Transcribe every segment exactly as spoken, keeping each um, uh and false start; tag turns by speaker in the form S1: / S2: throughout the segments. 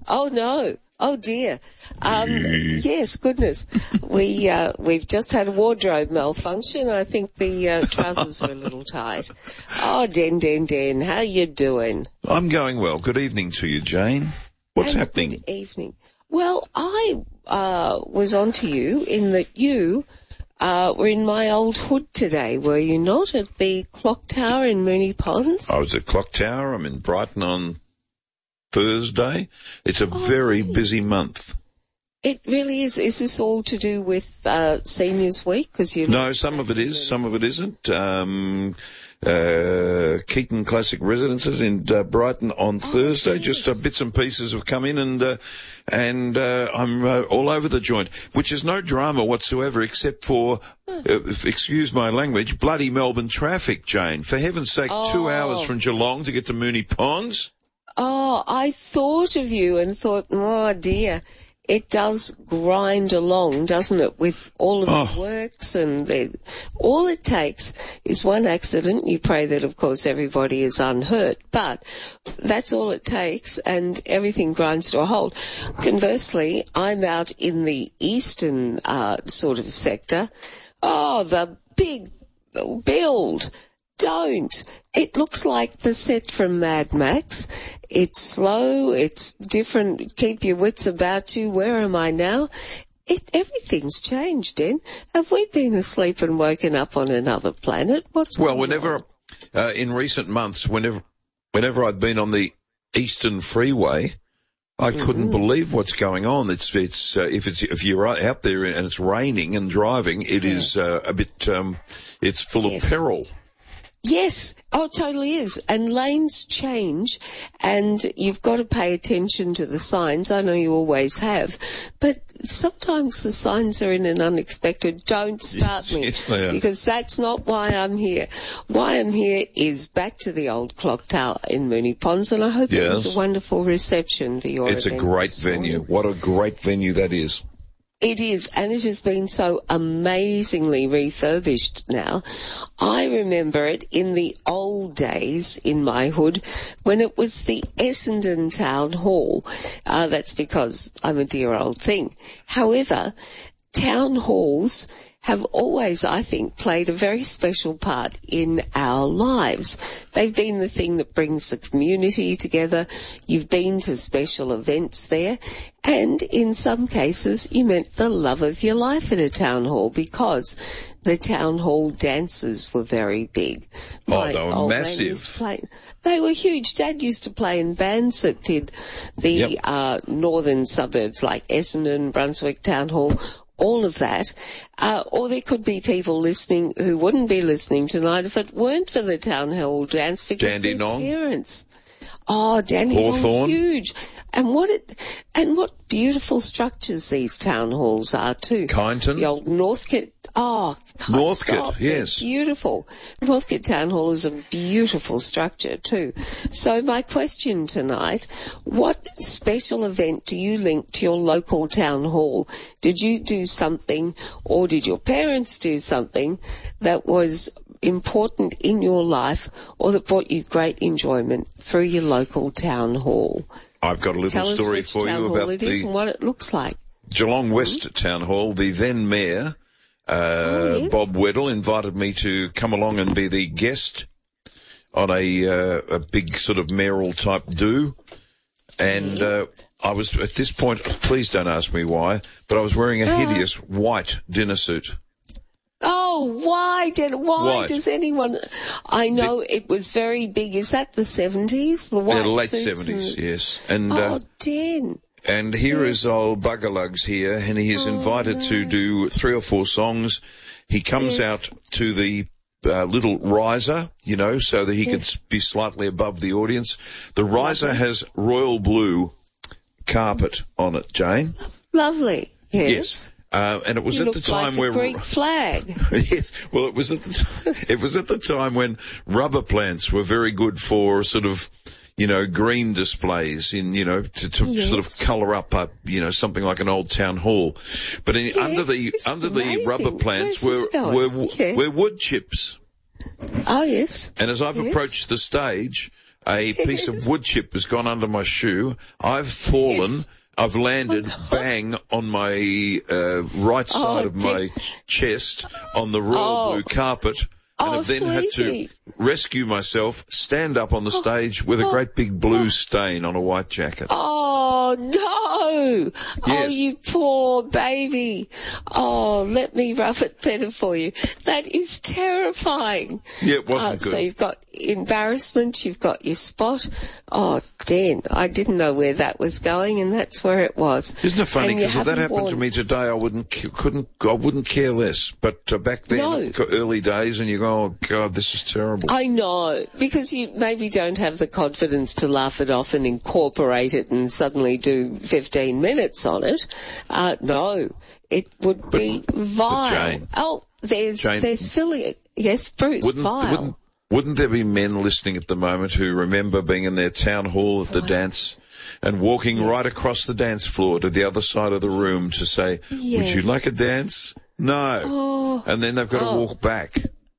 S1: Oh, no. Oh, dear. Um, yes, goodness. We, uh, we've just had a wardrobe malfunction. I think the uh, trousers are a little tight. Oh, Den, Den, Den, how you doing?
S2: I'm going well. Good evening to you, Jane. What's
S1: and
S2: happening?
S1: Good evening. Well, I uh, was on to you in that you uh, were in my old hood today, were you not, at the Clock Tower in Moonee Ponds?
S2: I was at Clock Tower. I'm in Brighton on Thursday. It's a
S1: Oh,
S2: very
S1: really?
S2: busy month.
S1: It really is. Is this all to do with uh, Seniors Week? Cause you
S2: No, some of it is, some of it isn't. Um, uh, Keaton Classic Residences in uh, Brighton on Thursday.
S1: yes.
S2: Just uh, bits and pieces have come in, and uh, and uh, I'm uh, all over the joint, which is no drama whatsoever, except for, uh, excuse my language, bloody Melbourne traffic, Jane. For heaven's sake,
S1: Oh.
S2: two hours from Geelong to get to Moonee Ponds.
S1: Oh, I thought of you and thought, oh dear, it does grind along, doesn't it, with all of
S2: Oh.
S1: the works and the, all it takes is one accident. You pray that, of course, everybody is unhurt, but that's all it takes and everything grinds to a halt. Conversely, I'm out in the eastern uh, sort of sector. Oh, the big build. Don't. It looks like the set from Mad Max. It's slow, it's different, keep your wits about you. Where am I now? It, everything's changed, Den. Have we been asleep and woken up on another planet? What's
S2: Well,
S1: going
S2: whenever,
S1: on?
S2: uh, in recent months, whenever, whenever I've been on the Eastern Freeway, I
S1: Mm-hmm.
S2: couldn't believe what's going on. It's, it's, uh, if it's, if you're out there and it's raining and driving, it
S1: Yeah.
S2: is, uh, a bit, um, it's full
S1: Yes.
S2: of peril.
S1: Yes, oh, it totally is. And lanes change, and you've got to pay attention to the signs. I know you always have, but sometimes the signs are in an unexpected, don't start me,
S2: Yes, they are.
S1: because that's not why I'm here. Why I'm here is back to the old Clock Tower in Moonee Ponds, and I hope it was
S2: Yes.
S1: a wonderful reception for your
S2: It's a
S1: event
S2: great
S1: this
S2: venue.
S1: morning.
S2: What a great venue that is.
S1: It is, and it has been so amazingly refurbished now. I remember it in the old days in my hood when it was the Essendon Town Hall. Uh, that's because I'm a dear old thing. However, town halls have always, I think, played a very special part in our lives. They've been the thing that brings the community together. You've been to special events there, and in some cases you met the love of your life at a town hall because the town hall dances were very big.
S2: Oh,
S1: My
S2: they were
S1: old man
S2: massive.
S1: used to play- They were huge. Dad used to play in bands that did the
S2: Yep.
S1: uh, northern suburbs like Essendon, Brunswick Town Hall, all of that. Uh, or there could be people listening who wouldn't be listening tonight if it weren't for the town hall dance because their
S2: Dandenong.
S1: parents. Oh, Danny,
S2: Hawthorn.
S1: huge. And what it, and what beautiful structures these town halls are too.
S2: Kyneton.
S1: The old Northcote. Oh, can't
S2: Northcote,
S1: stop. They're
S2: yes.
S1: beautiful. Northcote Town Hall is a beautiful structure too. So my question tonight, what special event do you link to your local town hall? Did you do something, or did your parents do something that was important in your life or that brought you great enjoyment through your local town hall?
S2: I've got a little
S1: Tell us
S2: story
S1: which
S2: for
S1: town
S2: you
S1: hall
S2: about
S1: it is
S2: the
S1: and what it looks like.
S2: Geelong West Town Hall. The then mayor, uh,
S1: Oh, yes.
S2: Bob Weddle, invited me to come along and be the guest on a, uh, a big sort of mayoral type do. And, uh, I was, at this point, please don't ask me why, but I was wearing a
S1: Uh.
S2: hideous white dinner suit.
S1: Oh, why did, why
S2: White.
S1: does anyone, I know it was very big. Is that the seventies? The white
S2: Yeah, late
S1: suits
S2: seventies,
S1: and-
S2: yes. And,
S1: Oh,
S2: uh,
S1: Den.
S2: And here
S1: Yes.
S2: is old Buggerlugs here, and he is
S1: Oh,
S2: invited
S1: no.
S2: to do three or four songs. He comes
S1: Yes.
S2: out to the uh, little riser, you know, so that he can s- be slightly above the audience. The riser
S1: Lovely.
S2: has royal blue carpet on it, Jane.
S1: Lovely. Yes.
S2: Yes. Uh, and it was
S1: You
S2: at the
S1: look
S2: time
S1: like
S2: where
S1: a Greek flag.
S2: yes, well, it was at the t- it was at the time when rubber plants were very good for sort of, you know, green displays in, you know, to, to
S1: Yes.
S2: sort of colour up a, you know, something like an old town hall. But in,
S1: Yeah,
S2: under the
S1: this is
S2: under the
S1: amazing.
S2: rubber plants
S1: Where's
S2: were
S1: this going?
S2: were
S1: Yeah.
S2: were wood chips.
S1: Oh, yes.
S2: And as I've
S1: Yes.
S2: approached the stage, a piece of wood chip has gone under my shoe. I've fallen.
S1: Yes.
S2: I've landed bang on my uh, right side
S1: Oh,
S2: of my chest on the royal
S1: Oh.
S2: blue carpet, and
S1: Oh,
S2: have then
S1: sweetie.
S2: had to rescue myself, stand up on the stage with a great big blue stain on a white jacket.
S1: Oh, no. Oh,
S2: Yes.
S1: you poor baby. Oh, let me rough it better for you. That is terrifying.
S2: Yeah, it wasn't
S1: Uh,
S2: good.
S1: So you've got embarrassment, you've got your spot. Oh, Dan, I didn't know where that was going, and that's where it was.
S2: Isn't it funny?
S1: And you
S2: Because if that
S1: haven't
S2: happened to
S1: worn-
S2: me today, I wouldn't, c- couldn't, I wouldn't care less. But uh, back then,
S1: No.
S2: early days, and you go, oh God, this is terrible.
S1: I know, because you maybe don't have the confidence to laugh it off and incorporate it and suddenly do fifteen minutes on it. Uh, no, it would be vile.
S2: Jane.
S1: Oh, there's,
S2: Jane.
S1: there's Philly. Yes, Bruce,
S2: Wouldn't,
S1: vile.
S2: wouldn't, wouldn't there be men listening at the moment who remember being in their town hall at the dance and walking
S1: Yes.
S2: right across the dance floor to the other side of the room to say, would you
S1: Yes.
S2: like a dance? No.
S1: Oh,
S2: And then they've got to
S1: Oh.
S2: walk back.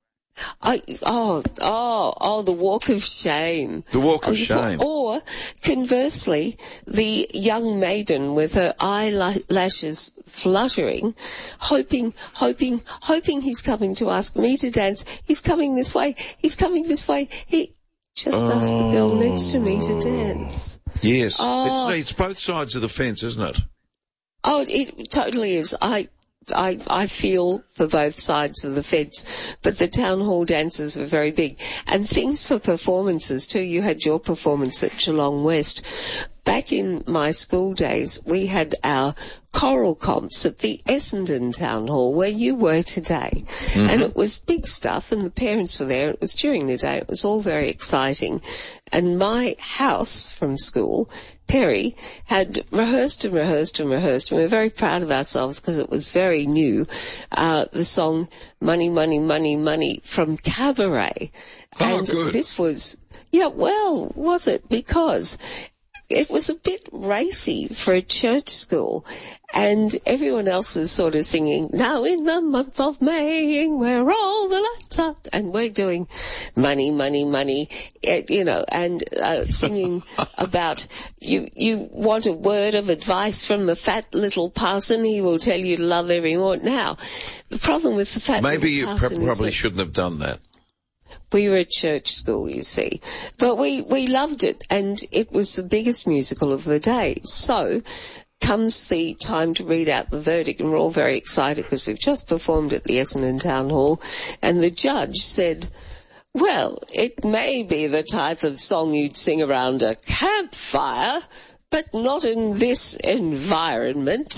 S1: I, oh, oh, oh, the walk of shame.
S2: The walk
S1: Oh,
S2: of
S1: you
S2: shame.
S1: thought- Or, conversely, the young maiden with her eyelashes fluttering, hoping, hoping, hoping he's coming to ask me to dance. He's coming this way. He's coming this way. He just asked the girl next to me to dance.
S2: Yes.
S1: Oh.
S2: It's, it's both sides of the fence, isn't it?
S1: Oh, it, it totally is. I, I, I feel for both sides of the fence, but the town hall dances are very big. And things for performances too. You had your performance at Geelong West. Back in my school days, we had our choral comps at the Essendon Town Hall where you were today. Mm-hmm. And it was big stuff and the parents were there. It was during the day. It was all very exciting. And my house from school, Perry, had rehearsed and rehearsed and rehearsed, and we were very proud of ourselves because it was very new, uh, the song Money, Money, Money, Money from Cabaret.
S2: Oh,
S1: and
S2: good.
S1: This was, yeah, well, was it? Because it was a bit racy for a church school, and everyone else is sort of singing, now in the month of May, where all the lights are, and we're doing money, money, money, you know, and uh, singing about, you you want a word of advice from the fat little parson, he will tell you to love every morning. Now, the problem with the fat
S2: Maybe you
S1: little
S2: pr-
S1: parson is
S2: probably
S1: that
S2: shouldn't have done that.
S1: we were a church school, you see. But we, we loved it, and it was the biggest musical of the day. So comes the time to read out the verdict, and we're all very excited because we've just performed at the Essendon Town Hall, and the judge said, well, it may be the type of song you'd sing around a campfire, but not in this environment.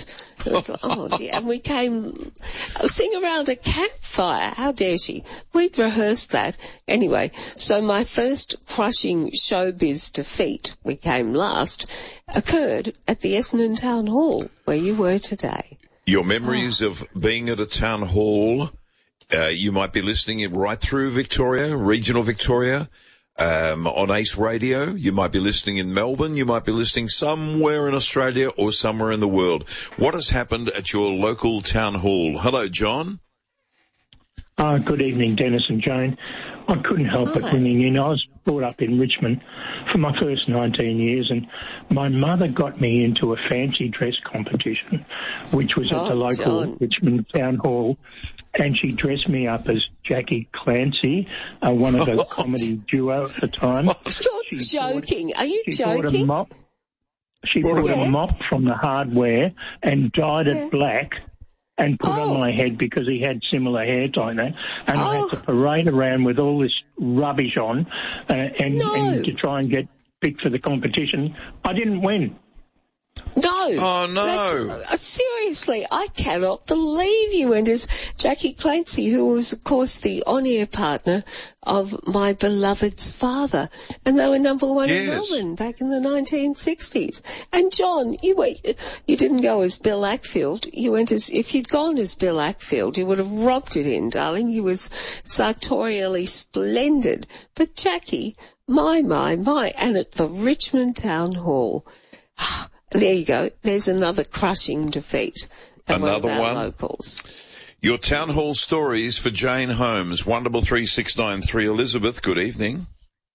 S1: Oh dear. And we came, sing around a campfire. How dare she? We'd rehearsed that. Anyway, so my first crushing showbiz defeat, we came last, occurred at the Essendon Town Hall, where you were today.
S2: Your memories oh. of being at a town hall, uh, you might be listening right through Victoria, regional Victoria, Um, on Ace Radio. You might be listening in Melbourne. You might be listening somewhere in Australia or somewhere in the world. What has happened at your local town hall? Hello, John.
S3: Uh, good evening, Dennis and Jane. I couldn't help Hi. but ringing in. I was brought up in Richmond for my first nineteen years, and my mother got me into a fancy dress competition, which was oh, at the local John. Richmond Town Hall. And she dressed me up as Jackie Clancy, uh, one of the comedy duo at the time.
S1: You're
S3: she
S1: joking.
S3: Bought,
S1: Are you
S3: she
S1: joking?
S3: Bought a mop. She bought yeah. a mop from the hardware and dyed yeah. it black and put
S1: oh.
S3: on my head because he had similar hair like that. And
S1: oh.
S3: I had to parade around with all this rubbish on uh, and,
S1: no.
S3: and to try and get picked for the competition. I didn't win.
S1: No.
S2: Oh, no.
S1: Uh, seriously, I cannot believe you went as Jackie Clancy, who was, of course, the on-air partner of my beloved's father. And they were number one
S2: yes.
S1: in Melbourne back in the nineteen sixties. And, John, you went, you didn't go as Bill Ackfield. You went as, if you'd gone as Bill Ackfield, you would have robbed it in, darling. He was sartorially splendid. But Jackie, my, my, my, and at the Richmond Town Hall. There you go. There's another crushing defeat.
S2: Another
S1: one.
S2: one.
S1: Locals.
S2: Your town hall stories for Jane Holmes. One double three six nine three. Elizabeth, good evening.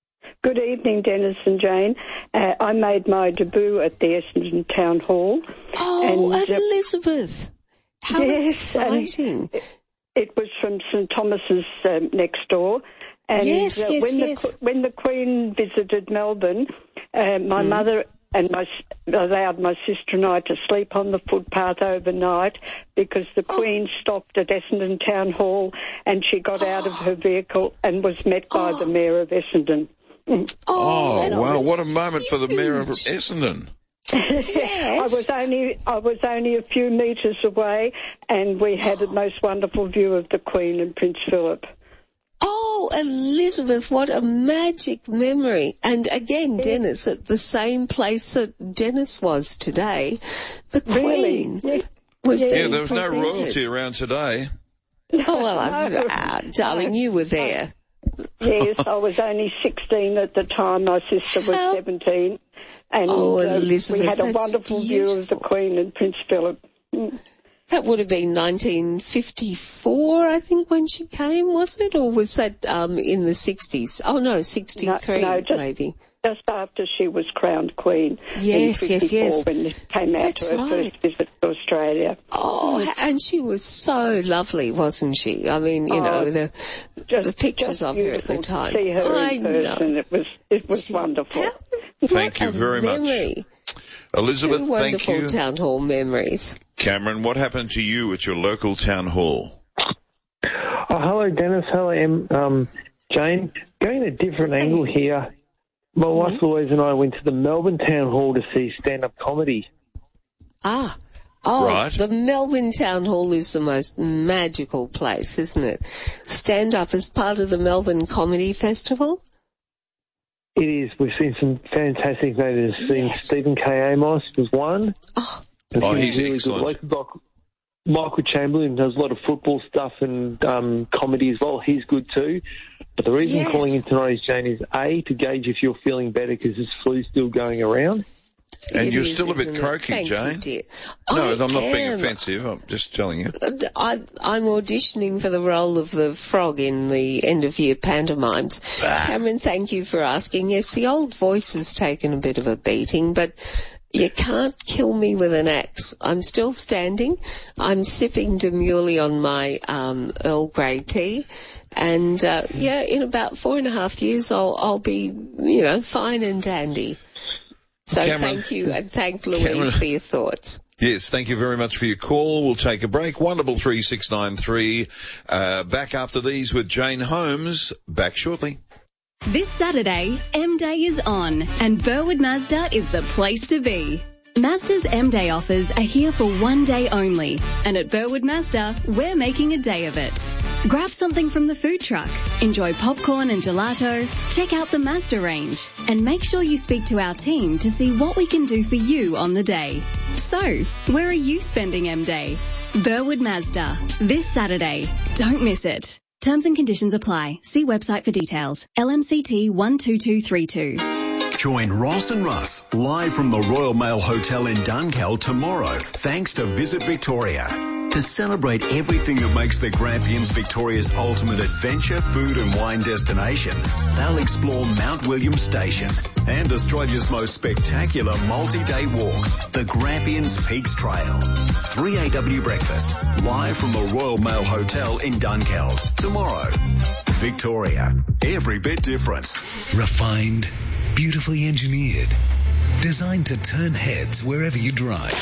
S4: Good evening, Dennis and Jane. Uh, I made my debut at the Essendon Town Hall.
S1: Oh,
S4: and, uh,
S1: Elizabeth. How
S4: yes,
S1: exciting.
S4: It, it was from St Thomas's um, next door. And
S1: yes,
S4: uh,
S1: yes,
S4: when,
S1: yes.
S4: The, when the Queen visited Melbourne, uh, my mm. mother and my allowed my sister and I to sleep on the footpath overnight because the oh. Queen stopped at Essendon Town Hall and she got oh. out of her vehicle and was met by oh. the Mayor of Essendon.
S2: Oh, oh wow, what a moment for the Mayor of Essendon.
S1: Yes.
S4: I was only I was only a few metres away and we had the most wonderful view of the Queen and Prince Philip.
S1: Oh, Elizabeth, what a magic memory. And again, Dennis, at the same place that Dennis was today, the Queen
S4: really?
S1: was
S2: Yeah,
S1: being
S2: there was
S1: presented.
S2: no royalty around today.
S1: Oh, well, I,
S4: No.
S1: uh, darling, you were there.
S4: Yes, I was only sixteen at the time. My sister was
S1: How?
S4: seventeen. And
S1: Oh,
S4: uh,
S1: Elizabeth,
S4: we had a
S1: that's
S4: wonderful view of the
S1: beautiful.
S4: Queen and Prince Philip. Mm.
S1: That would have been nineteen fifty-four, I think, when she came, was it? Or was that um, in the sixties? Oh, no, sixty-three,
S4: No, no, just,
S1: maybe.
S4: Just after she was crowned Queen.
S1: Yes,
S4: in
S1: yes, yes.
S4: When it came out
S1: That's
S4: to her
S1: right.
S4: first visit to Australia.
S1: Oh, and she was so lovely, wasn't she? I mean, you
S4: Oh,
S1: know, the
S4: Just,
S1: the pictures
S4: just
S1: of her at the
S4: beautiful
S1: time.
S4: To see her
S1: I
S4: in person.
S1: know.
S4: It was, it was
S1: She-
S4: wonderful.
S1: How-
S2: Thank
S1: what
S2: you
S1: a
S2: very much.
S1: memory.
S2: Elizabeth,
S1: Two
S2: thank
S1: wonderful
S2: you.
S1: town hall memories.
S2: Cameron, what happened to you at your local town hall?
S5: Oh, hello, Dennis. Hello, Em, um, Jane. Going a different angle here. My wife Louise and I went to the Melbourne Town Hall to see stand-up comedy.
S1: Ah. Oh,
S2: Right.
S1: the Melbourne Town Hall is the most magical place, isn't it? Stand up as part of the Melbourne Comedy Festival?
S5: It is. We've seen some fantastic notes. We've seen
S1: Yes.
S5: Stephen K. Amos was one.
S1: Oh,
S5: And
S2: Oh,
S5: some
S2: he's
S5: really good
S2: excellent.
S5: local doc- Michael Chamberlain does a lot of football stuff and um, comedy as well. He's good too. But the reason
S1: Yes.
S5: I'm calling in tonight is, Jane, is A, to gauge if you're feeling better because this flu's still going around.
S2: And
S1: it
S2: you're
S1: is,
S2: still a bit
S1: isn't it?
S2: croaky,
S1: Thank
S2: Jane.
S1: You, dear.
S2: No,
S1: I
S2: I'm not being
S1: am.
S2: offensive. I'm just telling you.
S1: I, I'm auditioning for the role of the frog in the end-of-year pantomimes.
S2: Ah.
S1: Cameron, thank you for asking. Yes, the old voice has taken a bit of a beating, but you can't kill me with an axe. I'm still standing. I'm sipping demurely on my um, Earl Grey tea. And, uh, yeah, in about four and a half years, I'll, I'll be, you know, fine and dandy. So
S2: Cameron,
S1: thank you, and thank Louise
S2: Cameron.
S1: for your thoughts.
S2: Yes, thank you very much for your call. We'll take a break. one double three six nine three. Uh, back after these with Jane Holmes. Back shortly.
S6: This Saturday, M-Day is on, and Burwood Mazda is the place to be. Mazda's M-Day offers are here for one day only, and at Burwood Mazda, we're making a day of it. Grab something from the food truck, enjoy popcorn and gelato, check out the Mazda range, and make sure you speak to our team to see what we can do for you on the day. So, where are you spending M-Day? Burwood Mazda, this Saturday. Don't miss it. Terms and conditions apply. See website for details. L M C T one two two three two.
S7: Join Ross and Russ live from the Royal Mail Hotel in Dunkeld tomorrow, thanks to Visit Victoria. To celebrate everything that makes the Grampians Victoria's ultimate adventure, food and wine destination, they'll explore Mount William Station and Australia's most spectacular multi-day walk, the Grampians Peaks Trail. three A W breakfast, live from the Royal Mail Hotel in Dunkeld tomorrow. Victoria, every bit different.
S8: Refined, beautifully engineered, designed to turn heads wherever you drive.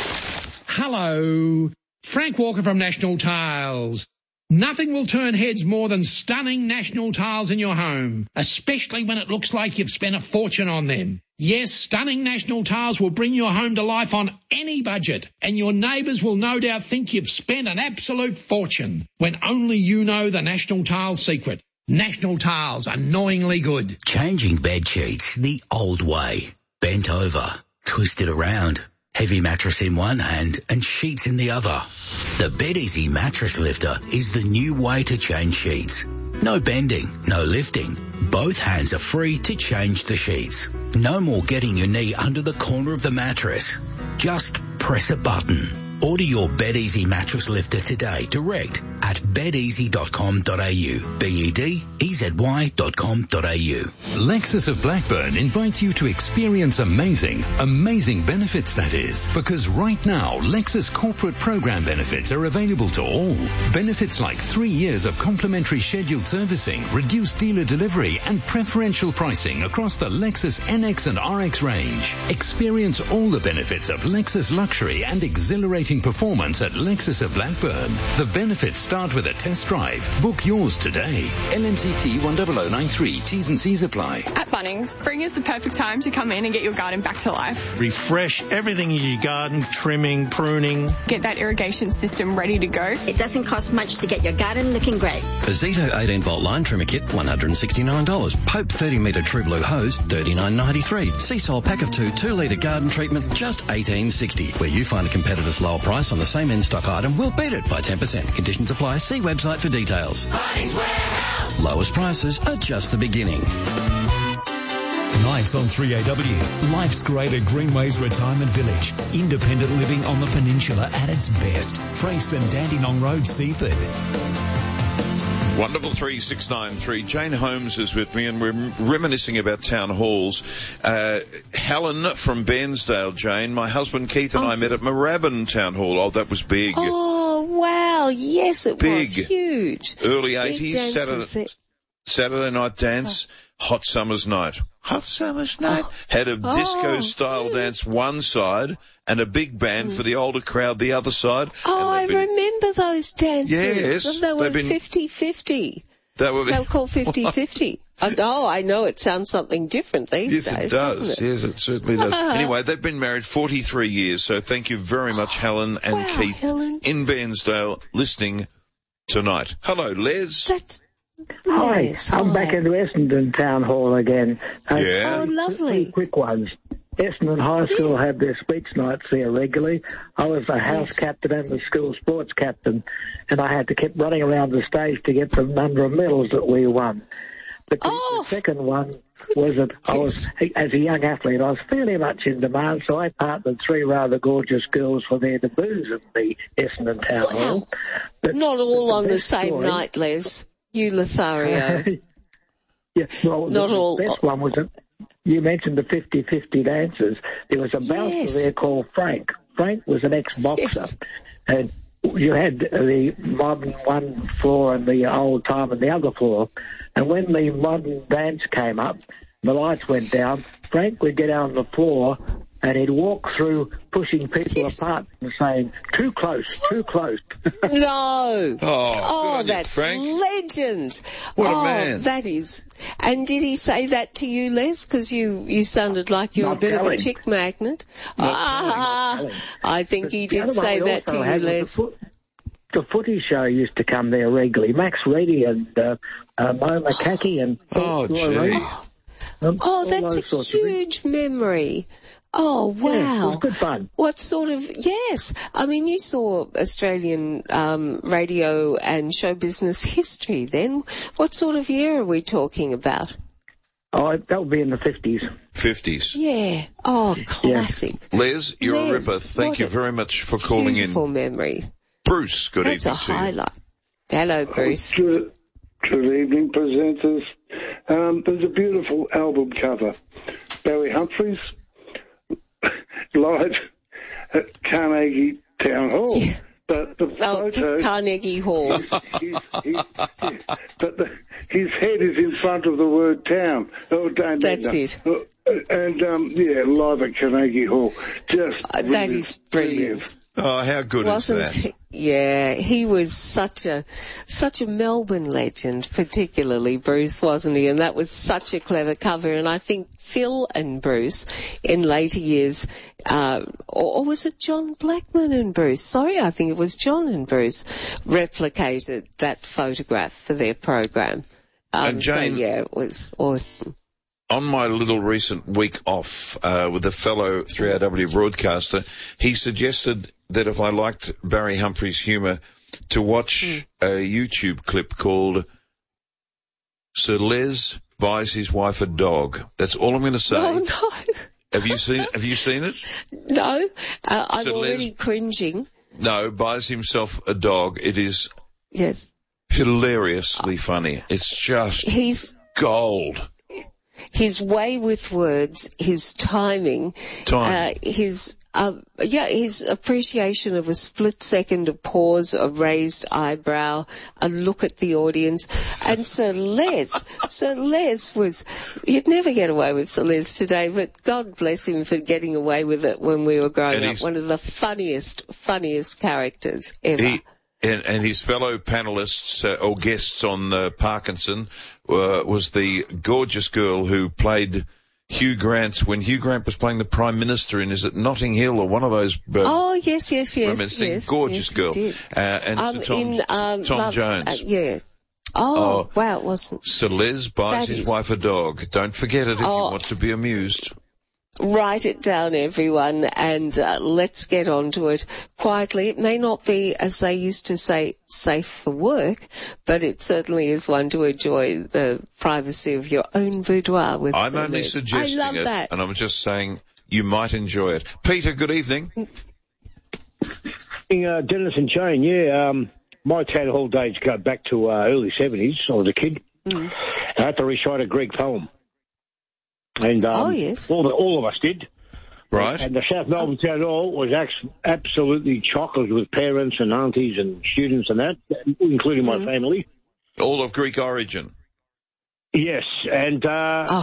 S9: Hello, Frank Walker from National Tiles. Nothing will turn heads more than stunning National Tiles in your home, especially when it looks like you've spent a fortune on them. Yes, stunning National Tiles will bring your home to life on any budget, and your neighbours will no doubt think you've spent an absolute fortune, when only you know the National Tiles secret. National Tiles, annoyingly good.
S10: Changing bed sheets the old way. Bent over, twisted around. Heavy mattress in one hand and sheets in the other. The BedEasy Mattress Lifter is the new way to change sheets. No bending, no lifting. Both hands are free to change the sheets. No more getting your knee under the corner of the mattress. Just press a button. Order your BedEasy Mattress Lifter today direct at bed easy dot com dot a u. B E D E Z Y dot com dot a u.
S11: Lexus of Blackburn invites you to experience amazing, amazing benefits, that is. Because right now, Lexus corporate program benefits are available to all. Benefits like three years of complimentary scheduled servicing, reduced dealer delivery, and preferential pricing across the Lexus N X and R X range. Experience all the benefits of Lexus luxury and exhilarating performance at Lexus of Blackburn. The benefits start with a test drive. Book yours today. L M C T one zero zero nine three. T's and C's apply.
S12: At Bunnings, spring is the perfect time to come in and get your garden back to life.
S13: Refresh everything in your garden, trimming, pruning.
S12: Get that irrigation system ready to go.
S14: It doesn't cost much to get your garden looking great.
S15: A Zito eighteen volt line trimmer kit, one hundred sixty-nine dollars. Pope thirty metre True Blue hose, thirty-nine ninety-three. Seasol pack of two, two litre garden treatment, just eighteen sixty. Where you find a competitor's lower price on the same in-stock item, we'll beat it by ten percent. Conditions apply. See website for details.
S16: Bunnings Warehouse.
S15: Lowest prices are just the beginning.
S8: Nights on three A W. Life's great at Greenways Retirement Village. Independent living on the peninsula at its best. Frankston, Dandenong Road, Seaford.
S2: Wonderful three six nine three. Jane Holmes is with me, and we're reminiscing about town halls. Uh, Helen from Bairnsdale, Jane. My husband Keith and oh, I met at Moorabbin Town Hall. Oh, that was big.
S1: Oh, wow. Yes, it
S2: big.
S1: was huge.
S2: Early eighties, Saturday, Saturday night dance, oh. hot summer's night. Hot summer's night. Oh. Had a oh. disco-style dance one side and a big band mm. for the older crowd the other side.
S1: Oh, I been... remember those dances.
S2: Yes.
S1: They were
S2: been...
S1: fifty-fifty.
S2: They were,
S1: they were called fifty-fifty. Oh, no, I know it sounds something different these
S2: yes,
S1: days.
S2: Yes, it does.
S1: Doesn't it?
S2: Yes, it certainly does. Anyway, they've been married forty-three years, so thank you very much, Helen and
S1: wow,
S2: Keith
S1: Helen.
S2: in Bairnsdale listening tonight. Hello, Les.
S1: That's...
S17: Hi,
S1: yes,
S17: I'm
S1: hi.
S17: back at Essendon Town Hall again. Uh,
S2: yeah.
S1: Oh, lovely.
S17: Three quick ones. Essendon High School have their speech nights there regularly. I was the house yes. captain and the school sports captain, and I had to keep running around the stage to get the number of medals that we won. But the,
S1: oh.
S17: the second one was that I was, as a young athlete, I was fairly much in demand, so I partnered three rather gorgeous girls for their debuts at the Essendon Town
S1: wow.
S17: Hall. But,
S1: Not all
S17: the
S1: on the same
S17: story,
S1: night, Les. You, Lothario.
S17: yeah, well,
S1: Not
S17: the
S1: all.
S17: best one was that you mentioned the fifty-fifty dancers. There was a bouncer
S1: yes.
S17: there called Frank. Frank was an ex-boxer.
S1: Yes.
S17: And you had the modern one floor and the old time and the other floor. And when the modern dance came up, the lights went down, Frank would get out on the floor and he'd walk through pushing people
S1: yes.
S17: apart and saying, too close, too close.
S1: No.
S2: Oh,
S1: oh that's
S2: you, Frank.
S1: legend.
S2: What
S1: oh,
S2: a man.
S1: That is. And did he say that to you, Les? Because you, you sounded like you're
S17: Not
S1: a bit
S17: telling.
S1: of a chick magnet.
S17: Not
S1: ah,
S17: telling, not
S1: I think
S17: but
S1: he
S17: the
S1: did say that to you, Les.
S17: The, foot, the footy show used to come there regularly. Max Reedy and uh, uh, Mo McCackey and...
S2: Oh, gee.
S17: Um,
S1: oh, that's a huge memory. Oh, wow.
S17: Yeah, it was good fun.
S1: What sort of, yes. I mean, you saw Australian um, radio and show business history then. What sort of year are we talking about?
S17: Oh, that would be in the fifties.
S2: fifties.
S1: Yeah. Oh, classic.
S2: Yeah. Les, you're
S1: Les,
S2: a ripper. Thank you very much for calling
S1: beautiful
S2: in.
S1: Beautiful memory.
S2: Bruce, good
S1: That's
S2: evening
S1: a
S2: to you.
S1: highlight. Hello, Bruce.
S18: Good, good evening, presenters. Um, there's a beautiful album cover. Barry Humphries, live at Carnegie Town Hall. Yeah. But the
S1: oh,
S18: photo...
S1: Carnegie Hall.
S18: He's, he's, he's, yeah, but the, his head is in front of the word town. Oh, don't
S1: That's
S18: know.
S1: it.
S18: Uh, and, um, yeah, live at Carnegie Hall. Just
S1: uh, That is brilliant.
S2: Oh, how good
S1: Wasn't
S2: is that?
S1: He, yeah, he was such a such a Melbourne legend, particularly Bruce, wasn't he? And that was such a clever cover. And I think Phil and Bruce, in later years, uh, or, or was it John Blackman and Bruce? Sorry, I think it was John and Bruce replicated that photograph for their program. Um,
S2: and Jane,
S1: so yeah, it was awesome.
S2: On my little recent week off uh, with a fellow three R W broadcaster, he suggested that if I liked Barry Humphries' humour, to watch mm. a YouTube clip called Sir Les Buys His Wife a Dog. That's all I'm going to say.
S1: Oh, no.
S2: Have you seen Have you seen it?
S1: No. Uh, I'm
S2: Sir
S1: already
S2: Les,
S1: cringing.
S2: No, buys himself a dog. It is
S1: Yes.
S2: Hilariously funny. It's just
S1: He's
S2: gold.
S1: his way with words, his timing,
S2: Time.
S1: uh, his uh, yeah, his appreciation of a split second, a pause, a raised eyebrow, a look at the audience, and Sir Les. Sir Les was, you'd never get away with Sir Les today, but God bless him for getting away with it when we were growing
S2: And
S1: up.
S2: he's-
S1: One of the funniest, funniest characters ever.
S2: He, and, and his fellow panelists uh, or guests on uh, Parkinson uh, was the gorgeous girl who played Hugh Grant when Hugh Grant was playing the Prime Minister in, is it Notting Hill or one of those? Uh,
S1: oh yes, yes, yes,
S2: reminiscing
S1: yes.
S2: gorgeous
S1: yes,
S2: girl.
S1: he did.
S2: Uh, and
S1: Um,
S2: Sir Tom,
S1: in, um,
S2: Tom
S1: Love-
S2: Jones.
S1: Uh, yeah. Oh,
S2: Oh.
S1: wow, it wasn't.
S2: Sir Les buys
S1: That
S2: his
S1: is-
S2: wife a dog. Don't forget it if
S1: Oh.
S2: you want to be amused.
S1: Write it down, everyone, and uh, let's get on to it quietly. It may not be, as they used to say, safe for work, but it certainly is one to enjoy the privacy of your own boudoir with.
S2: I'm
S1: Sir
S2: only
S1: Les.
S2: suggesting
S1: I love
S2: it,
S1: that.
S2: and I'm just saying you might enjoy it. Peter, good evening.
S16: Uh, Dennis and Jane, yeah, um, my town hall days go back to uh, early seventies. I was a kid.
S1: Mm.
S16: I had to recite a Greek poem. And um,
S1: Oh, yes.
S16: all, the, all of us did.
S2: Right.
S16: And the South Melbourne Town Hall was ex- absolutely chocolate with parents and aunties and students and that, including my family.
S2: All of Greek origin.
S16: Yes, and uh,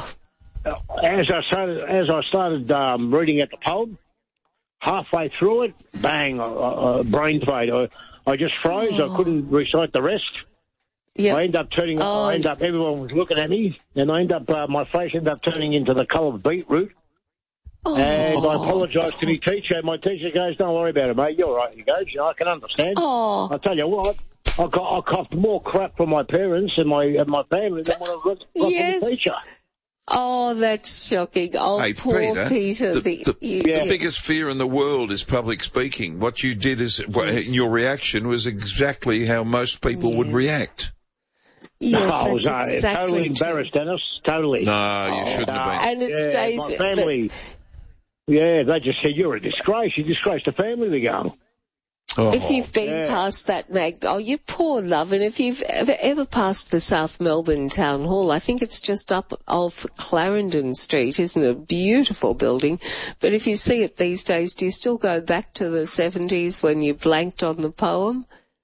S16: as I started, as I started um, reading at the poem, halfway through it, bang, uh, uh, brain fade. I, I just froze. I couldn't recite the rest.
S1: Yep.
S16: I ended up turning.
S1: Oh.
S16: I ended up. Everyone was looking at me, and I ended up. Uh, my face ended up turning into the colour of beetroot.
S1: Oh.
S16: And I apologised to my teacher. My teacher goes, "Don't worry about it, mate. You're all right." He goes, "You know, I can understand."
S1: Oh.
S16: I tell you what, I got I copped more crap from my parents and my and my family than what I got, got
S1: Yes.
S16: from the teacher.
S1: Oh, that's shocking. Oh,
S2: Hey,
S1: poor
S2: Peter,
S1: Peter.
S2: the,
S1: the,
S2: the,
S1: you-
S2: the
S1: yeah.
S2: biggest fear in the world is public speaking. What you did is, what- your reaction was exactly how most people would react.
S1: Yes,
S16: no, I was
S1: that's
S16: uh,
S1: exactly
S16: totally
S1: true.
S16: embarrassed, Dennis. Totally.
S2: No, you shouldn't have been.
S1: And it
S16: yeah,
S1: stays-
S16: My family. Yeah, they just said, "You're a disgrace. You disgraced the family." They go.
S2: Oh.
S1: If you've been
S16: Yeah.
S1: past that, Mag, oh, you poor love, and if you've ever, ever passed the South Melbourne Town Hall, I think it's just up off Clarendon Street, isn't it? A beautiful building. But if you see it these days, do you still go back to the seventies when you blanked on the poem?